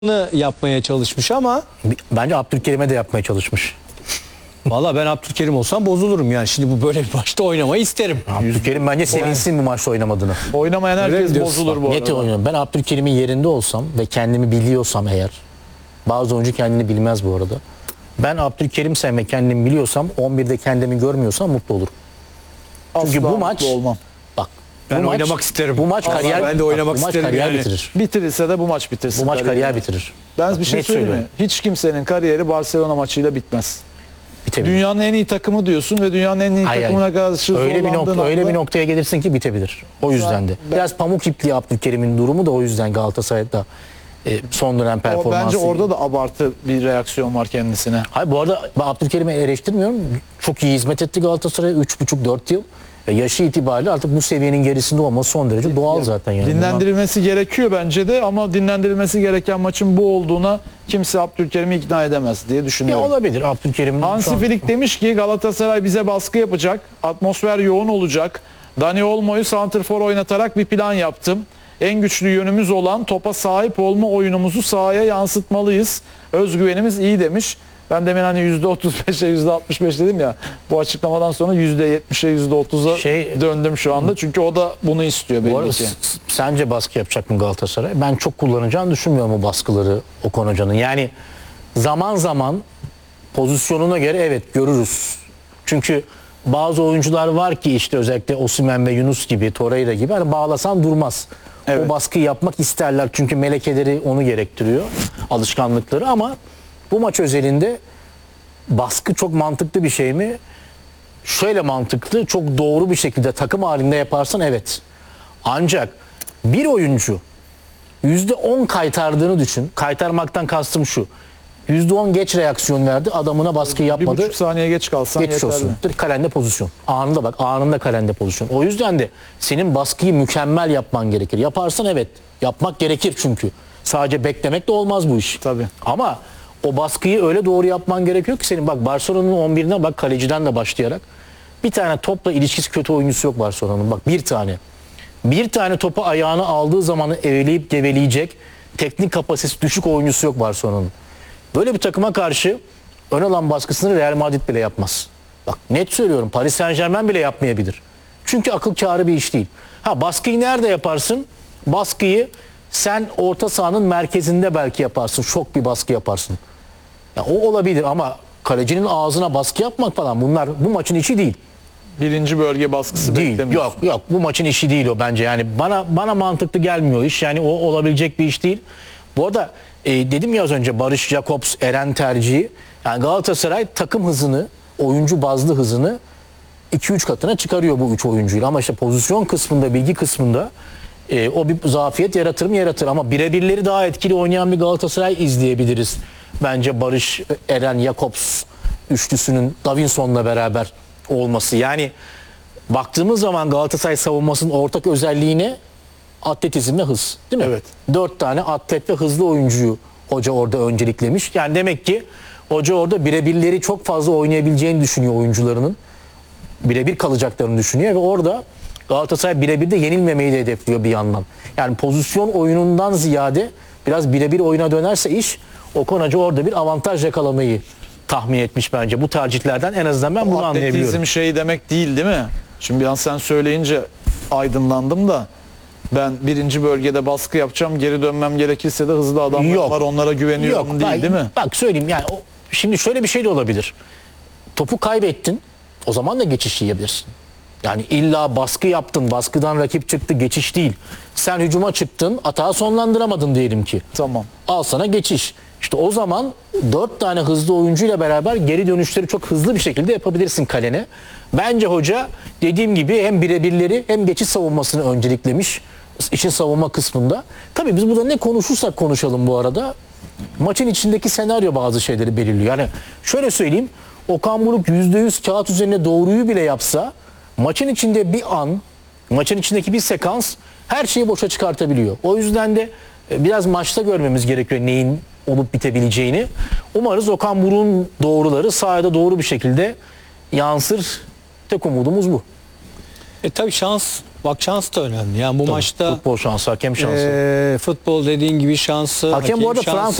yapmaya çalışmış ama Bence Abdülkerim'e de yapmaya çalışmış. valla ben Abdülkerim olsam bozulurum yani. Şimdi bu böyle bir maçta oynamayı isterim. Abdülkerim bence sevinsin bu maçta oynamadığını. Oynamayan Öyle mi herkes diyorsun? bozulur bu Net arada. oynuyorum. Ben Abdülkerim'in yerinde olsam ve kendimi biliyorsam eğer, bazı oyuncu kendini bilmez bu arada. Ben Abdülkerim'sem ve kendimi biliyorsam, 11'de kendimi görmüyorsam mutlu olurum. Çünkü Asla bu maç, mutlu olmam. bak, Ben bu maç, oynamak isterim. Bu maç Vallahi kariyer, ben de oynamak bu maç isterim kariyer yani. bitirir. Bitirirse de bu maç bitirsin. Bu maç kariyer kariyeri. bitirir. Ben bir şey Net söyleyeyim mi? söylüyorum. Hiç kimsenin kariyeri Barcelona maçıyla bitmez. Bitebilir. Dünyanın en iyi takımı diyorsun ve dünyanın en iyi Hayır, takımına karşı öyle zorlandığın bir noktaya gelirsin ki bitebilir. O yüzden de. Biraz pamuk ipliği Abdülkerim'in durumu da o yüzden Galatasaray'da son dönem performansı. Bence orada da abartı bir reaksiyon var kendisine. Hayır, bu arada ben Abdülkerim'i eleştirmiyorum. Çok iyi hizmet etti Galatasaray'a 3,5-4 yıl. Yaşı itibariyle artık bu seviyenin gerisinde olması son derece doğal zaten. Yani. Dinlendirilmesi gerekiyor bence de ama dinlendirilmesi gereken maçın bu olduğuna kimse Abdülkerim'i ikna edemez diye Ya düşünüyorum. olabilir Abdülkerim. Hansi Flick demiş ki Galatasaray bize baskı yapacak, atmosfer yoğun olacak. Dani Olmo'yu santrfor oynatarak bir plan yaptım. En güçlü yönümüz olan topa sahip olma oyunumuzu sahaya yansıtmalıyız. Özgüvenimiz iyi demiş. Ben demin hani %35'e %65 dedim ya. Bu açıklamadan sonra %70'e %30'a döndüm şu anda. Çünkü o da bunu istiyor Bu belli arada ki. sence baskı yapacak mı Galatasaray? Ben çok kullanacağını düşünmüyorum o baskıları Okan Hoca'nın. Yani zaman zaman pozisyonuna göre evet görürüz. Çünkü bazı oyuncular var ki işte özellikle Osimhen ve Yunus gibi, Torreira gibi hani bağlasan durmaz. Evet. O baskıyı yapmak isterler çünkü melekeleri onu gerektiriyor, alışkanlıkları, ama bu maç özelinde baskı çok mantıklı bir şey mi? Şöyle mantıklı, çok doğru bir şekilde takım halinde yaparsan evet. Ancak bir oyuncu %10 kaytardığını düşün. Kaytarmaktan kastım şu. %10 geç reaksiyon verdi. Adamına baskı yapmadı. 1,5 saniye geç kalsan Geçmiş yeterli. olsun. Kalende pozisyon. Anında bak. Anında kalende pozisyon. O yüzden de senin baskıyı mükemmel yapman gerekir. Yaparsan evet. Yapmak gerekir çünkü. Sadece beklemek de olmaz bu iş. Tabii. Ama o baskıyı öyle doğru yapman gerekiyor ki senin bak Barcelona'nın 11'ine bak, kaleciden de başlayarak. Bir tane topla ilişkisi kötü oyuncusu yok Barcelona'nın. Bak bir tane. Bir tane topu ayağına aldığı zamanı eveleyip geveleyecek teknik kapasitesi düşük oyuncusu yok Barcelona'nın. Böyle bir takıma karşı ön alan baskısını Real Madrid bile yapmaz. Bak net söylüyorum, Paris Saint-Germain bile yapmayabilir. Çünkü akıl kârı bir iş değil. Ha, baskıyı nerede yaparsın? Baskıyı sen orta sahanın merkezinde belki yaparsın. Şok bir baskı yaparsın. Ya o olabilir ama kalecinin ağzına baskı yapmak falan, bunlar bu maçın işi değil. Birinci bölge baskısı Değil. beklemiyorsun. Yok bu maçın işi değil o bence. Yani bana mantıklı gelmiyor iş. Yani o olabilecek bir iş değil. Bu arada dedim ya az önce Barış, Jakobs, Eren tercihi. Yani Galatasaray takım hızını, oyuncu bazlı hızını 2-3 katına çıkarıyor bu 3 oyuncuyla. Ama işte pozisyon kısmında, bilgi kısmında o bir zafiyet yaratır mı? Yaratır. Ama birebirleri daha etkili oynayan bir Galatasaray izleyebiliriz. Bence Barış, Eren, Jakobs üçlüsünün Davinson'la beraber olması. Yani baktığımız zaman Galatasaray savunmasının ortak özelliğine atletizmle hız, değil mi? Evet. 4 tane atlet ve hızlı oyuncuyu hoca orada önceliklemiş. Yani demek ki hoca orada birebirleri çok fazla oynayabileceğini düşünüyor oyuncularının. Birebir kalacaklarını düşünüyor ve orada Galatasaray birebir de yenilmemeyi de hedefliyor bir yandan. Yani pozisyon oyunundan ziyade biraz birebir oyuna dönerse iş, Okan Hoca orada bir avantaj yakalamayı tahmin etmiş bence. Bu tercihlerden en azından ben bunu anlayabiliyorum. Atletizm şey demek değil mi? Şimdi bir an sen söyleyince aydınlandım da ben birinci bölgede baskı yapacağım, geri dönmem gerekirse de hızlı adamlar var, onlara güveniyorum değil mi? Bak söyleyeyim yani şimdi şöyle bir şey de olabilir. Topu kaybettin, o zaman da geçiş yiyebilirsin. Yani illa baskı yaptın, baskıdan rakip çıktı, geçiş değil. Sen hücuma çıktın, atağı sonlandıramadın diyelim ki. Tamam. Al sana geçiş. İşte o zaman 4 tane hızlı oyuncuyla beraber geri dönüşleri çok hızlı bir şekilde yapabilirsin kalene. Bence hoca dediğim gibi hem birebirleri hem geçiş savunmasını önceliklemiş işin savunma kısmında. Tabii biz burada ne konuşursak konuşalım bu arada, maçın içindeki senaryo bazı şeyleri belirliyor. Yani şöyle söyleyeyim, Okan Buruk %100 kağıt üzerine doğruyu bile yapsa maçın içinde bir an, maçın içindeki bir sekans her şeyi boşa çıkartabiliyor. O yüzden de biraz maçta görmemiz gerekiyor neyin olup bitebileceğini. Umarız Okan Buruk'un doğruları sahada doğru bir şekilde yansır. Tek umudumuz bu. Tabii şans Bak şans da önemli. Yani bu maçta Futbol şansı, hakem şansı. futbol dediğin gibi şansı. Hakem bu arada şansı.